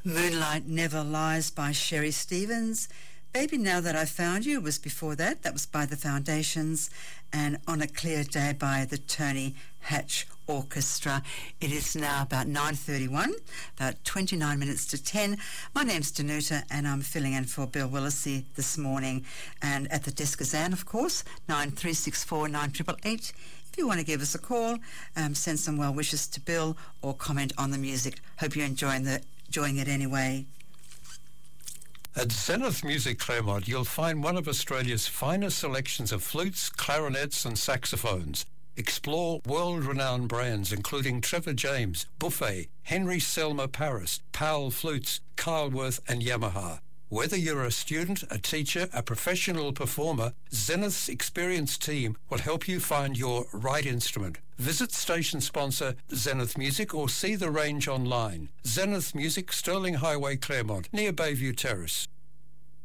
Moonlight Never Lies by Sherry Stevens. Baby Now That I Found You was before that. That was by the Foundations. And On a Clear Day by the Tony Hatch Orchestra. It is now about 9:31, about 29 minutes to 10. My name's Danuta and I'm filling in for Bill Willisey this morning. And at the desk is Anne, of course, 9364 9888. If you want to give us a call, send some well wishes to Bill or comment on the music. Hope you're enjoying it anyway. At Zenith Music Claremont, you'll find one of Australia's finest selections of flutes, clarinets and saxophones. Explore world-renowned brands including Trevor James, Buffet, Henry Selmer Paris, Powell Flutes, Kyleworth and Yamaha. Whether you're a student, a teacher, a professional performer, Zenith's experienced team will help you find your right instrument. Visit station sponsor Zenith Music or see the range online. Zenith Music, Sterling Highway, Claremont, near Bayview Terrace.